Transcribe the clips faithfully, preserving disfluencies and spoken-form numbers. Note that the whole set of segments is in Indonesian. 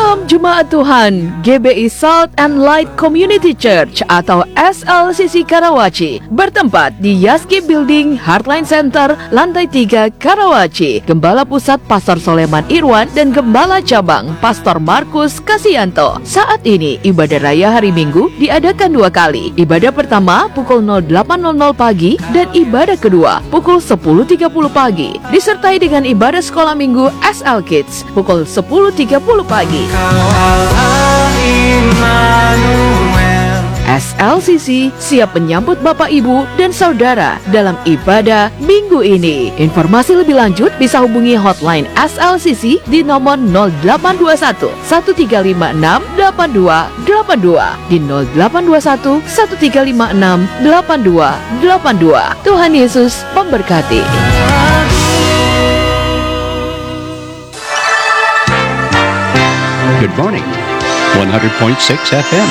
Salam Jemaat Tuhan, G B I Salt and Light Community Church atau S L C C Karawaci bertempat di Yaski Building Heartline Center, lantai tiga, Karawaci. Gembala Pusat Pastor Soleman Irwan dan Gembala Cabang Pastor Markus Kasianto. Saat ini ibadah raya hari Minggu diadakan dua kali. Ibadah pertama pukul delapan pagi dan ibadah kedua pukul sepuluh tiga puluh pagi, disertai dengan ibadah sekolah minggu S L Kids pukul sepuluh tiga puluh pagi. S L C C siap menyambut Bapak, Ibu, dan Saudara dalam ibadah minggu ini. Informasi lebih lanjut bisa hubungi hotline S L C C di nomor nol delapan dua satu, satu tiga lima enam, delapan dua delapan dua di nol delapan dua satu, satu tiga lima enam, delapan dua delapan dua. Tuhan Yesus memberkati. Good morning, one hundred point six F M.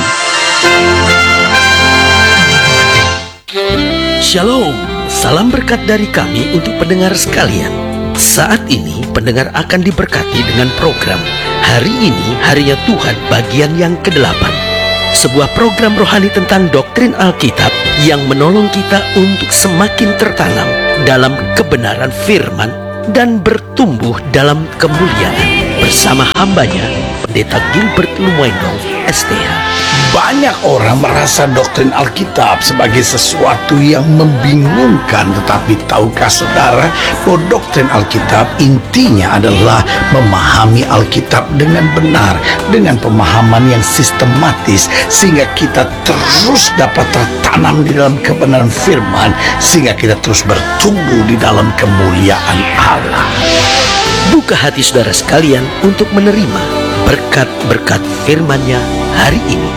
Shalom, salam berkat dari kami untuk pendengar sekalian. Saat ini pendengar akan diberkati dengan program Hari Ini Harinya Tuhan bagian yang kedelapan. Sebuah program rohani tentang doktrin Alkitab yang menolong kita untuk semakin tertanam dalam kebenaran firman dan bertumbuh dalam kemuliaan. Bersama hambanya, Pendeta Gilbert Lumwendong, S T H. Banyak orang merasa doktrin Alkitab sebagai sesuatu yang membingungkan. Tetapi tahukah saudara bahwa doktrin Alkitab intinya adalah memahami Alkitab dengan benar, dengan pemahaman yang sistematis, sehingga kita terus dapat tertanam di dalam kebenaran firman, sehingga kita terus bertumbuh di dalam kemuliaan Allah. Buka hati saudara sekalian untuk menerima berkat-berkat firman-Nya hari ini.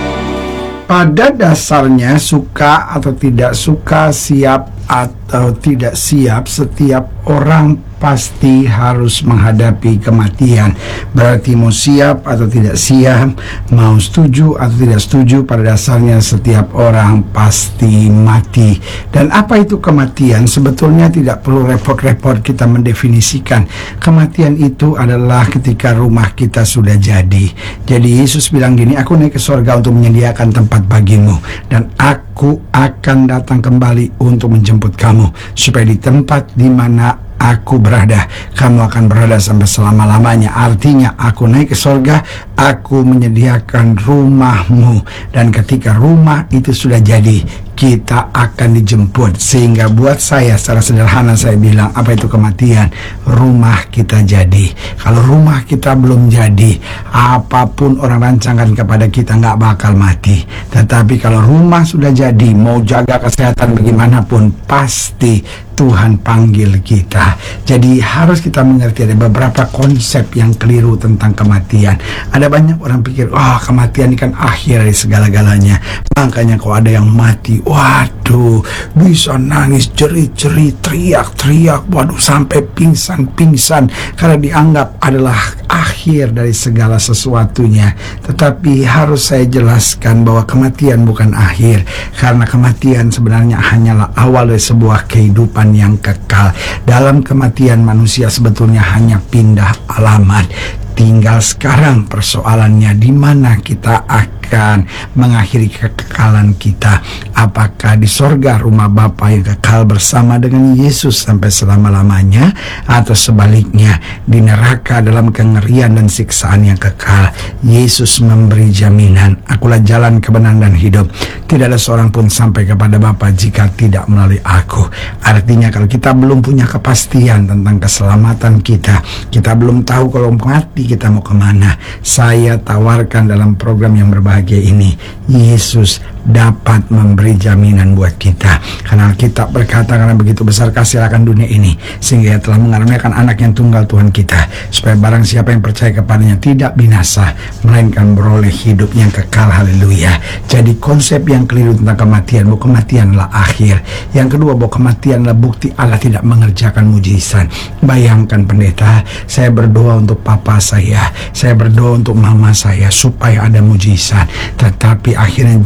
Pada dasarnya, suka atau tidak suka, siap atau tidak siap, setiap orang pasti harus menghadapi kematian. Berarti mau siap atau tidak siap, mau setuju atau tidak setuju, pada dasarnya setiap orang pasti mati. Dan apa itu kematian? Sebetulnya tidak perlu repot-repot kita mendefinisikan. Kematian itu adalah ketika rumah kita sudah jadi. Jadi Yesus bilang gini, aku naik ke surga untuk menyediakan tempat bagimu, dan aku akan datang kembali untuk menjemput kamu, supaya di tempat di mana aku berada, kamu akan berada sampai selama-lamanya. Artinya aku naik ke surga, aku menyediakan rumahmu, dan ketika rumah itu sudah jadi, kita akan dijemput. Sehingga buat saya secara sederhana saya bilang, apa itu kematian? Rumah kita jadi. Kalau rumah kita belum jadi, apapun orang rancangkan kepada kita nggak bakal mati. Tetapi kalau rumah sudah jadi, mau jaga kesehatan bagaimanapun, pasti Tuhan panggil kita. Jadi harus kita mengerti ada beberapa konsep yang keliru tentang kematian. Ada banyak orang pikir, wah, kematian ini kan akhir dari segala-galanya. Makanya kalau ada yang mati, waduh, bisa nangis, jerit-jerit, teriak-teriak, waduh, sampai pingsan-pingsan, karena dianggap adalah akhir dari segala sesuatunya. Tetapi harus saya jelaskan bahwa kematian bukan akhir, karena kematian sebenarnya hanyalah awal dari sebuah kehidupan yang kekal. Dalam kematian manusia sebetulnya hanya pindah alamat. Tinggal sekarang persoalannya di mana kita akan mengakhiri kekekalan kita. Apakah di sorga rumah Bapa yang kekal bersama dengan Yesus sampai selama-lamanya, atau sebaliknya di neraka dalam kengerian dan siksaan yang kekal. Yesus memberi jaminan, akulah jalan, kebenaran, dan hidup. Tidak ada seorang pun sampai kepada Bapa jika tidak melalui aku. Artinya kalau kita belum punya kepastian tentang keselamatan kita, kita belum tahu kalau mati kita mau kemana, saya tawarkan dalam program yang berbahagia ini, Yesus dapat memberi jaminan buat kita. Karena Alkitab berkata, karena begitu besar kasih akan dunia ini, sehingga Ia telah mengaruniakan anak yang tunggal Tuhan kita, supaya barang siapa yang percaya kepadanya tidak binasa, melainkan beroleh hidup yang kekal. Haleluya. Jadi konsep yang keliru tentang kematian, bahwa kematian adalah akhir. Yang kedua, bahwa kematian adalah bukti Allah tidak mengerjakan mujizat. Bayangkan pendeta, saya berdoa untuk papa saya, saya berdoa untuk mama saya supaya ada mujizat, tetapi akhirnya justru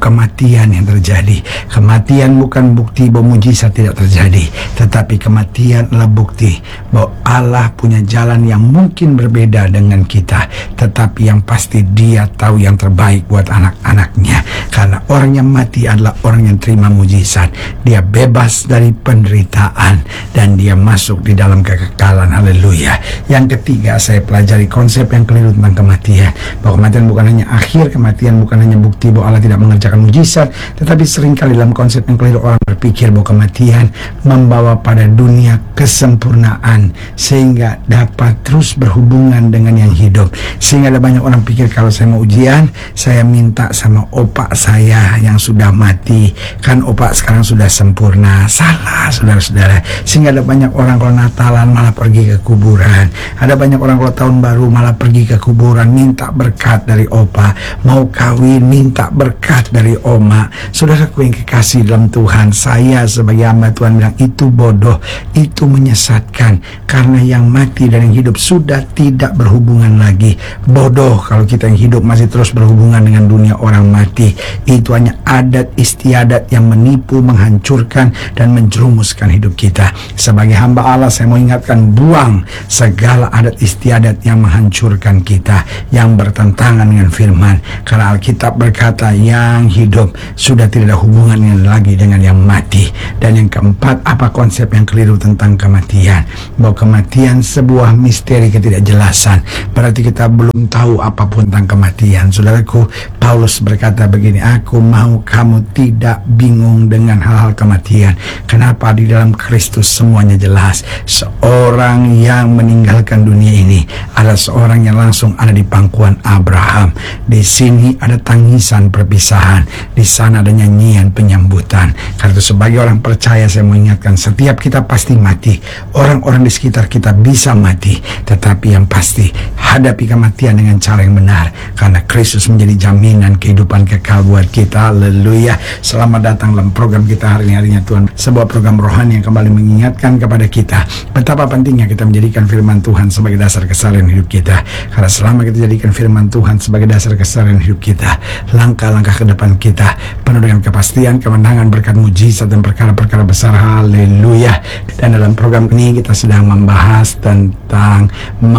kematian yang terjadi. Kematian bukan bukti bahwa mujizat tidak terjadi, tetapi kematian adalah bukti bahwa Allah punya jalan yang mungkin berbeda dengan kita, tetapi yang pasti Dia tahu yang terbaik buat anak-anaknya. Karena orang yang mati adalah orang yang terima mujizat. Dia bebas dari penderitaan dan dia masuk di dalam kekekalan. Haleluya. Yang ketiga, saya pelajari konsep yang keliru tentang kematian, bahwa kematian bukan hanya akhir, kematian bukan hanya bukti bahwa Allah tidak mengerjakan mujizat, tetapi seringkali dalam konsep yang keliru orang berpikir bahwa kematian membawa pada dunia kesempurnaan sehingga dapat terus berhubungan dengan yang hidup. Sehingga ada banyak orang pikir kalau saya mau ujian, saya minta sama opak saya yang sudah mati, kan opak sekarang sudah sempurna. Salah, saudara-saudara. Sehingga ada banyak orang kalau Natalan malah pergi ke kuburan. Ada banyak orang kalau tahun baru malah pergi ke kuburan minta berkat dari opa. Mau kawin minta berkat dari oma. Saudaraku yang kekasih dalam Tuhan, saya sebagai hamba Tuhan bilang itu bodoh, itu menyesatkan. Karena yang mati dan yang hidup sudah tidak berhubungan lagi. Bodoh kalau kita yang hidup masih terus berhubungan dengan dunia orang mati. Itu hanya adat istiadat yang menipu, menghancurkan dan menjerumuskan hidup kita. Sebagai hamba Allah, saya mau ingatkan, buang segala adat istiadat yang menghancurkan kita, yang bertentangan dengan firman. Karena Alkitab berkata yang hidup sudah tidak ada hubungannya lagi dengan yang mati. Dan yang keempat, apa konsep yang keliru tentang kematian? Bahwa kematian sebuah misteri ketidakjelasan. Berarti kita belum tahu apapun tentang kematian. Saudaraku, Paulus berkata begini, aku mau kamu tidak bingung dengan hal-hal kematian. Kenapa? Di dalam Kristus semuanya jelas. Seorang yang meninggalkan dunia ini adalah seorang yang langsung ada di pangkuan Abraham. Di sini ada tangisan perpisahan, di sana ada nyanyian penyambutan. Karena itu sebagai orang percaya saya mau ingatkan, setiap kita pasti mati. Orang-orang di sekitar kita bisa mati, tetapi yang pasti hadapi kematian dengan cara yang benar, karena Kristus menjadi jaminan kehidupan kekal buat kita. Haleluya. Selamat datang dalam program kita hari ini, harinya Tuhan, sebuah program rohani yang kembali mengingatkan kepada kita betapa pentingnya kita menjadikan firman Tuhan sebagai dasar keseharian hidup kita. Karena selama kita jadikan firman Tuhan sebagai dasar keseharian hidup kita, langkah-langkah ke depan kita penuh dengan kepastian, kemenangan, berkat mujizat dan perkara-perkara besar. Haleluya. Dan dalam program ini kita sedang membahas tentang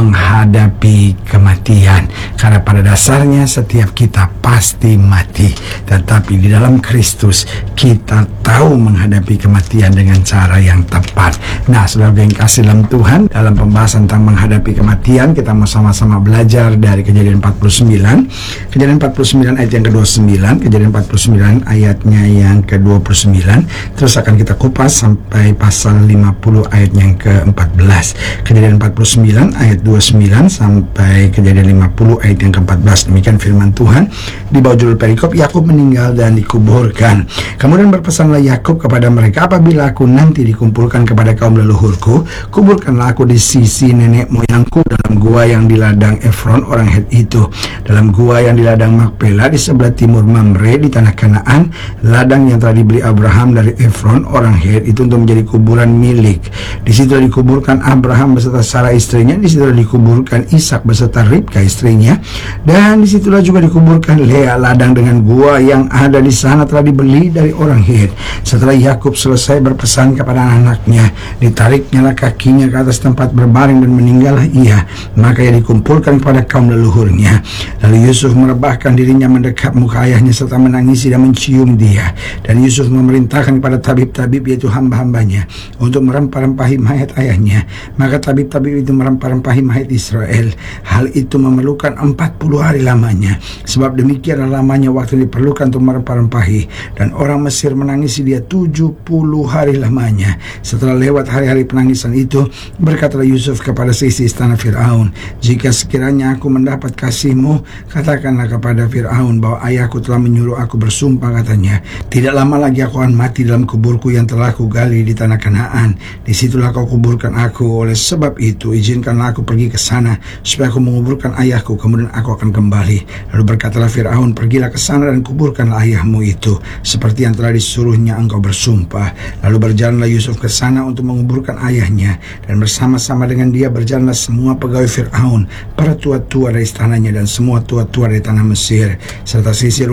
menghadapi kematian. Karena pada dasarnya setiap kita pasti mati, tetapi di dalam Kristus kita tahu menghadapi kematian dengan cara yang tepat. Nah, saudara yang kasih dalam Tuhan, dalam pembahasan tentang menghadapi kematian, kita mau sama-sama belajar dari Kejadian empat puluh sembilan. Kejadian empat puluh sembilan ayat yang ke dua puluh sembilan, Kejadian empat puluh sembilan ayatnya yang ke dua puluh sembilan. Terus akan kita kupas sampai pasal lima puluh ayat yang ke empat belas. Kejadian empat puluh sembilan ayat dua puluh sembilan sampai Kejadian lima puluh ayat yang ke empat belas. Demikian firman Tuhan. Di bawah judul perikop, Yakub meninggal dan dikuburkan. Kemudian berpesanlah Yakub kepada mereka, apabila aku nanti dikumpulkan kepada kaum leluhurku, kuburkanlah aku di sisi nenek moyangku dalam gua yang di ladang Efron orang Het itu, dalam gua yang di ladang Makpela di sebelah timur Mamre di tanah Kanaan, ladang yang telah dibeli Abraham dari Efron orang Het itu untuk menjadi kuburan milik. Di situ dikuburkan Abraham beserta Sarah istrinya, di situ dikuburkan Ishak beserta Ribka istrinya, dan disitulah juga dikuburkan Lea. Ladang dengan gua yang ada di sana telah dibeli dari orang Het. Setelah Yakub selesai berpesan kepada anak-anaknya, ditariknyalah kakinya ke atas tempat berbaring dan meninggallah ia. Maka ia dikumpulkan kepada kaum leluhurnya. Lalu Yusuf merebahkan dirinya mendekat muka ayahnya serta menangisi dan mencium dia. Dan Yusuf memerintahkan kepada tabib-tabib, yaitu hamba-hambanya, untuk merempah-rempahi mayat ayahnya. Maka tabib-tabib itu merempah-rempahi mayat Israel. Hal itu memerlukan empat puluh hari lamanya. Sebab demikianlah lamanya waktu diperlukan untuk merempah-rempahi. Dan orang Mesir menangisi dia tujuh puluh hari lamanya. Setelah lewat hari-hari penangisan itu, berkatalah Yusuf kepada seisi istana Fir'aun, jika sekiranya aku mendapat kasihmu, katakanlah kepada Fir'aun bahwa ayahku telah menyuruh aku bersumpah, katanya, tidak lama lagi aku akan mati dalam kuburku yang telah aku gali di tanah Kanaan. Disitulah kau kuburkan aku. Oleh sebab itu izinkanlah aku pergi ke sana supaya aku menguburkan ayahku, kemudian aku akan kembali. Lalu berkatalah Fir'aun, pergilah ke sana dan kuburkanlah ayahmu itu seperti yang telah disuruhnya engkau bersumpah. Lalu berjalanlah Yusuf ke sana untuk menguburkan ayahnya, dan bersama-sama dengan dia berjalanlah semua pegawai Fir'aun, para tua-tua dari istananya dan semua tua-tua dari tanah Mesir, serta sisi rumah Yusuf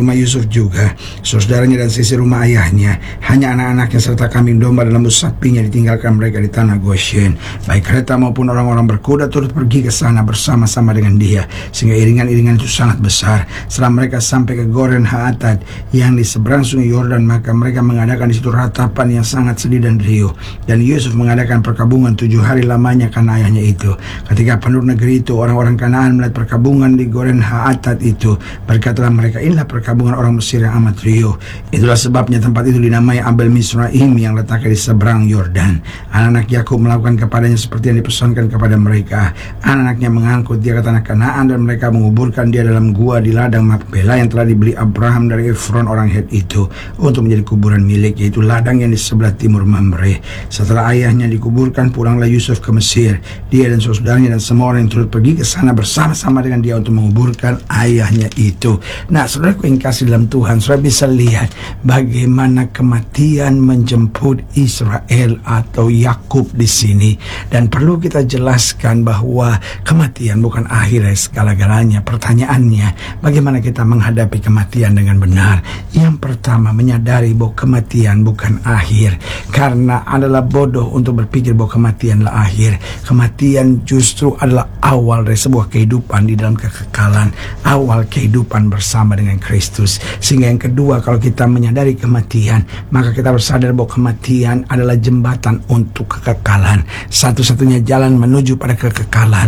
Yusuf juga, saudaranya dan sisi rumah ayahnya, hanya anak-anaknya serta kambing domba dan lembu sapinya ditinggalkan mereka di tanah Goshen. Baik kereta maupun orang-orang berkuda turut pergi ke sana bersama-sama dengan dia, sehingga iringan-iringan itu sangat besar. Setelah mereka sampai ke Goren Haatad yang di seberang sungai Yordan, maka mereka mengadakan di situ ratapan yang sangat sedih dan riuh. Dan Yusuf mengadakan perkabungan tujuh hari lamanya karena ayahnya itu. Ketika penduduk negeri itu, orang-orang Kanaan melihat perkabungan di Goren Haatad itu, berkatalah mereka, inilah perkabungan orang Mesir yang amat riuh. Itulah sebabnya tempat itu dinamai Abel Misraim yang letaknya di seberang Yordan. Anak-anak Yakub melakukan kepadanya seperti yang dipesankan kepada mereka. Anak-anaknya mengangkut dia ke tanah Kanaan dan mereka menguburkan dia dalam gua di ladang Makpela yang telah dibeli Abraham dari Efron orang Het itu untuk menjadi kuburan milik, yaitu ladang yang di sebelah timur Mamre. Setelah ayahnya dikuburkan, pulanglah Yusuf ke Mesir, dia dan saudaranya dan semua orang yang turut pergi ke sana bersama-sama dengan dia untuk menguburkan ayahnya itu. Nah, saudaraku yang kasih dalam Tuhan, saudara bisa lihat bagaimana kematian menjemput Israel atau Yakub di sini. Dan perlu kita jelaskan bahwa kematian bukan akhir dari segala-galanya. Pertanyaannya, bagaimana kita menghadapi kematian dengan benar? Yang pertama, menyadari bahwa kematian bukan akhir, karena adalah bodoh untuk berpikir bahwa kematianlah akhir. Kematian justru adalah awal dari sebuah kehidupan di dalam kekekalan, awal kehidupan bersama dengan Kristus. Sehingga yang kedua, kalau kita menyadari kematian, maka kita bersadar bahwa kematian adalah jembatan untuk kekekalan. Satu-satunya jalan menuju pada kekekalan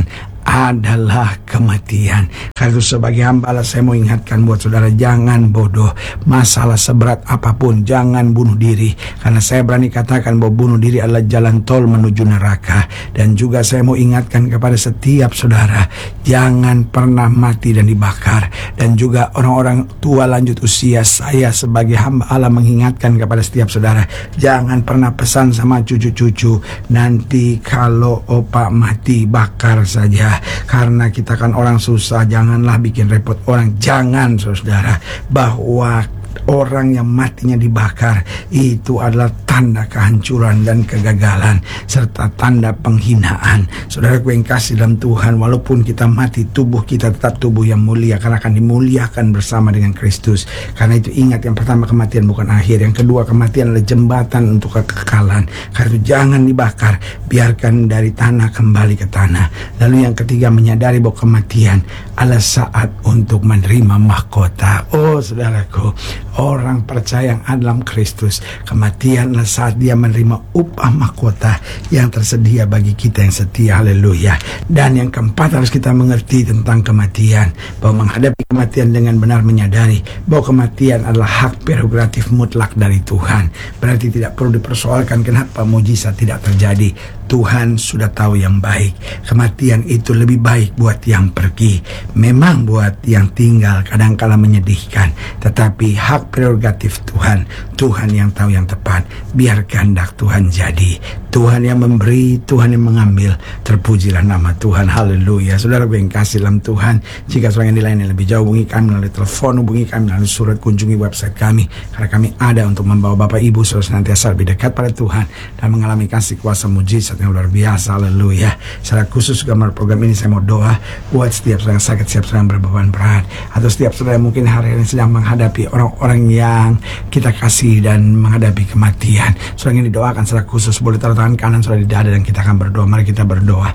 adalah kematian. Karena itu sebagai hamba Allah, saya mau ingatkan buat saudara, jangan bodoh. Masalah seberat apapun, jangan bunuh diri. Karena saya berani katakan bahwa bunuh diri adalah jalan tol menuju neraka. Dan juga saya mau ingatkan kepada setiap saudara, jangan pernah mati dan dibakar. Dan juga orang-orang tua lanjut usia, saya sebagai hamba Allah mengingatkan kepada setiap saudara, jangan pernah pesan sama cucu-cucu, nanti kalau opa mati bakar saja. Karena kita kan orang susah, janganlah bikin repot orang. Jangan, saudara, bahwa orang yang matinya dibakar itu adalah tanda kehancuran dan kegagalan serta tanda penghinaan. Saudaraku yang kasih dalam Tuhan, walaupun kita mati, tubuh kita tetap tubuh yang mulia karena akan dimuliakan bersama dengan Kristus. Karena itu ingat, yang pertama, kematian bukan akhir. Yang kedua, kematian adalah jembatan untuk kekekalan. Karena itu jangan dibakar, biarkan dari tanah kembali ke tanah. Lalu yang ketiga, menyadari bahwa kematian adalah saat untuk menerima mahkota. Oh saudaraku, orang percaya yang ada dalam Kristus, kematian adalah saat dia menerima upah mahkota yang tersedia bagi kita yang setia. Haleluya. Dan yang keempat, harus kita mengerti tentang kematian, bahwa menghadapi kematian dengan benar menyadari bahwa kematian adalah hak prerogatif mutlak dari Tuhan. Berarti tidak perlu dipersoalkan kenapa mujizat tidak terjadi. Tuhan sudah tahu yang baik. Kematian itu lebih baik buat yang pergi. Memang buat yang tinggal kadang-kala menyedihkan, tetapi hak prerogatif Tuhan. Tuhan yang tahu yang tepat. Biar kehendak Tuhan jadi. Tuhan yang memberi, Tuhan yang mengambil. Terpujilah nama Tuhan. Haleluya. Saudara yang kasih dalam Tuhan, jika saudara yang dilayani lebih jauh, hubungi kami melalui telepon, hubungi kami melalui surat, kunjungi website kami. Karena kami ada untuk membawa Bapak Ibu saudara senantiasa lebih dekat pada Tuhan dan mengalami kasih kuasa mujizat yang luar biasa. Haleluya. Secara khusus gambar program ini saya mau doa buat setiap saudara yang sakit, setiap saudara yang berbeban berat, atau setiap saudara yang mungkin hari ini sedang menghadapi orang-orang yang kita kasih dan menghadapi kematian. Saudara yang didoakan secara khusus boleh taruh tangan kanan saudara di dada dan kita akan berdoa. Mari kita berdoa.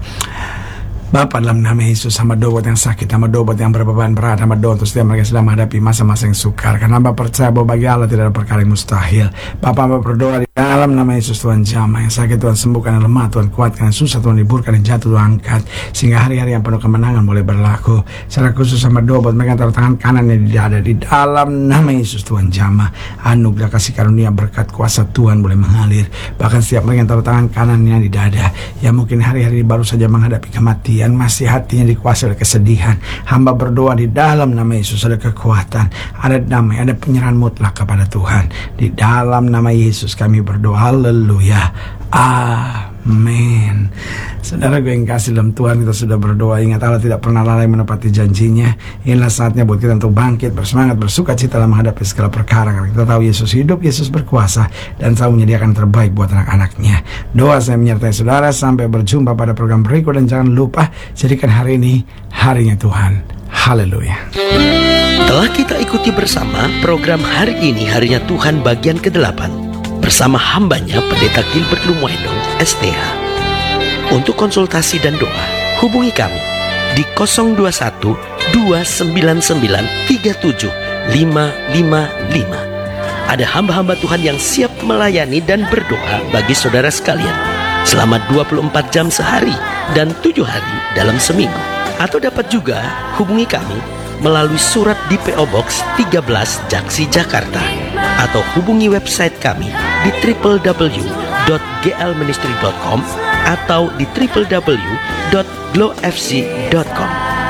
Bapa, dalam nama Yesus, hamba doa buat yang sakit, hamba doa buat yang berbeban berat, hamba doa untuk setiap mereka sedang menghadapi masa-masa yang sukar. Karena hamba percaya bahwa bagi Allah tidak ada perkara yang mustahil. Bapa, hamba berdoa di dalam nama Yesus, Tuhan jamah yang sakit, Tuhan sembuhkan, yang lemah Tuhan kuatkan, yang susah Tuhan liburkan, yang jatuh Tuhan angkat, sehingga hari-hari yang penuh kemenangan boleh berlaku. Secara khusus hamba doa buat mereka yang taruh tangan kanannya di dada, di dalam nama Yesus, Tuhan jamah anugerah kasih karunia berkat kuasa Tuhan boleh mengalir. Bahkan setiap mereka yang taruh tangan kanannya di dada, yang mungkin hari-hari baru saja menghadapi kematian, yang masih hatinya dikuasai oleh kesedihan, hamba berdoa di dalam nama Yesus ada kekuatan, ada damai, ada penyerahan mutlak kepada Tuhan. Di dalam nama Yesus kami berdoa. Haleluya. Amin. Amin. Saudara gue yang kasih dalam Tuhan, kita sudah berdoa. Ingat, Allah tidak pernah lalai menepati janjinya. Inilah saatnya buat kita untuk bangkit, bersemangat, bersuka cita dalam menghadapi segala perkara. Karena kita tahu Yesus hidup, Yesus berkuasa, dan selalu menyediakan terbaik buat anak-anaknya. Doa saya menyertai saudara. Sampai berjumpa pada program berikut. Dan jangan lupa, jadikan hari ini harinya Tuhan. Haleluya. Telah kita ikuti bersama program Hari Ini Harinya Tuhan bagian kedelapan bersama hambanya Pendeta Gilbert Lumwendong S T H. Untuk konsultasi dan doa, hubungi kami di nol dua satu dua sembilan sembilan tiga tujuh lima lima lima. Ada hamba-hamba Tuhan yang siap melayani dan berdoa bagi saudara sekalian selama dua puluh empat jam sehari dan tujuh hari dalam seminggu. Atau dapat juga hubungi kami melalui surat di P O Box tiga belas Jaksi, Jakarta, atau hubungi website kami di w w w dot g l ministry dot com atau di w w w dot glow f c dot com.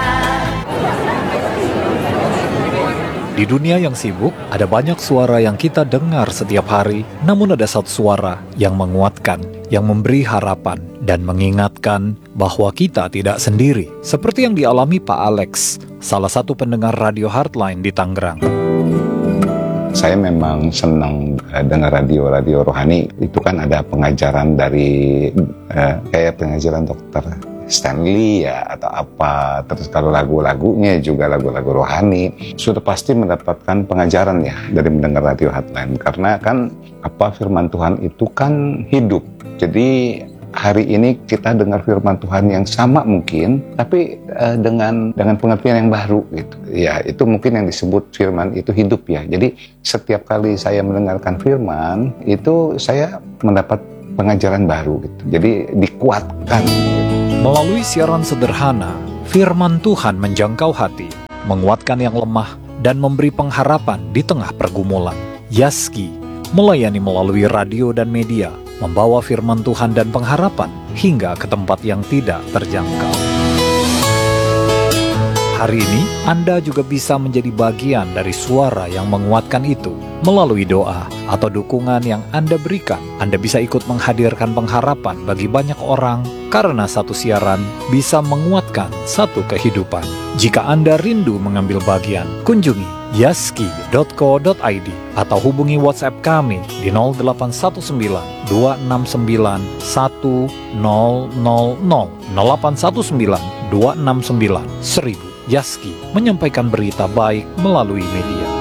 Di dunia yang sibuk, ada banyak suara yang kita dengar setiap hari, namun ada satu suara yang menguatkan, yang memberi harapan, dan mengingatkan bahwa kita tidak sendiri. Seperti yang dialami Pak Alex, salah satu pendengar radio Heartline di Tangerang. Saya memang senang uh, dengar radio-radio rohani. Itu kan ada pengajaran dari uh, kayak pengajaran dokter Stanley ya atau apa. Terus kalau lagu-lagunya juga lagu-lagu rohani, sudah pasti mendapatkan pengajaran ya dari mendengar radio Heartline. Karena kan apa firman Tuhan itu kan hidup. Jadi hari ini kita dengar firman Tuhan yang sama mungkin, tapi uh, dengan dengan pengertian yang baru gitu. Ya, itu mungkin yang disebut firman itu hidup ya. Jadi setiap kali saya mendengarkan firman, itu saya mendapat pengajaran baru gitu. Jadi dikuatkan. Melalui siaran sederhana, firman Tuhan menjangkau hati, menguatkan yang lemah, dan memberi pengharapan di tengah pergumulan. Yaski melayani melalui radio dan media, membawa firman Tuhan dan pengharapan hingga ke tempat yang tidak terjangkau. Hari ini, Anda juga bisa menjadi bagian dari suara yang menguatkan itu. Melalui doa atau dukungan yang Anda berikan, Anda bisa ikut menghadirkan pengharapan bagi banyak orang karena satu siaran bisa menguatkan satu kehidupan. Jika Anda rindu mengambil bagian, kunjungi yaski dot co dot i d atau hubungi WhatsApp kami di nol delapan satu sembilan dua enam sembilan satu nol nol nol nol delapan satu sembilan dua enam sembilan seribu. Yaski menyampaikan berita baik melalui media.